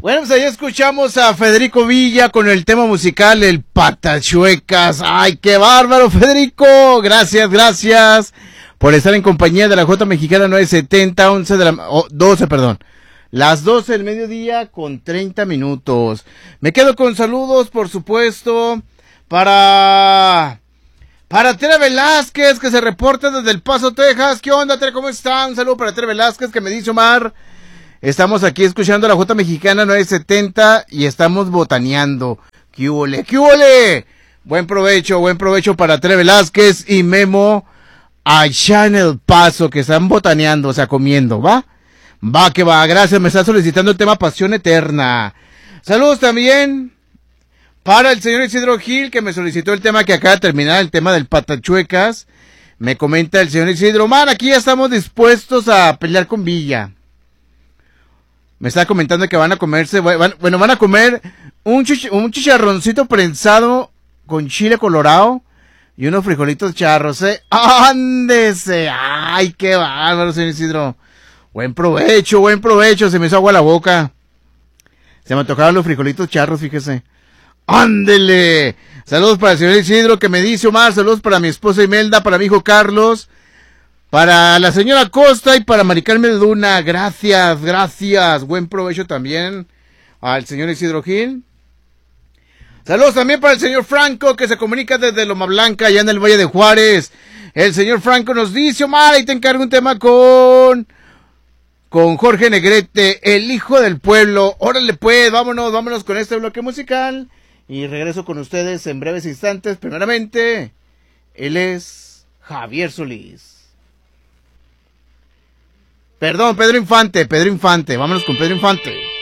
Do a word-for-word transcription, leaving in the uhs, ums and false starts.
Bueno, pues ahí escuchamos a Federico Villa con el tema musical El Patachuecas. ¡Ay, qué bárbaro, Federico! Gracias, gracias por estar en compañía de la J Mexicana nueve setenta, once de la... Oh, doce, perdón. Las doce del mediodía con treinta minutos. Me quedo con saludos, por supuesto, para... Para Tere Velázquez, que se reporta desde El Paso, Texas. ¿Qué onda, Tere? ¿Cómo están? Un saludo para Tere Velázquez, que me dice Omar. Estamos aquí escuchando la J Mexicana nueve setenta y estamos botaneando. ¡Qué hule, qué hule! Buen provecho, buen provecho para Tere Velázquez y Memo allá en El Paso, que están botaneando, o sea, comiendo, ¿va? Va que va, gracias, me está solicitando el tema Pasión Eterna. Saludos también para el señor Isidro Gil, que me solicitó el tema que acaba de terminar, el tema del Patachuecas. Me comenta el señor Isidro, man, aquí ya estamos dispuestos a pelear con Villa. Me está comentando que van a comerse, van, bueno, van a comer un, chich, un chicharroncito prensado con chile colorado y unos frijolitos charros, ¿eh? ¡Ándese! ¡Ay, qué bárbaro, señor Isidro! Buen provecho, buen provecho, se me hizo agua la boca. Se me tocaron los frijolitos charros, fíjese. ¡Ándele! Saludos para el señor Isidro, que me dice Omar, saludos para mi esposa Imelda, para mi hijo Carlos, para la señora Costa y para Mari Carmen Luna. Gracias, gracias. Buen provecho también al señor Isidro Gil. Saludos también para el señor Franco, que se comunica desde Loma Blanca, allá en el Valle de Juárez. El señor Franco nos dice, Omar, ahí te encargo un tema con... con Jorge Negrete, el hijo del pueblo. Órale pues, vámonos, vámonos con este bloque musical. Y regreso con ustedes en breves instantes. Primeramente, él es Javier Solís. Perdón, Pedro Infante, Pedro Infante. Vámonos con Pedro Infante.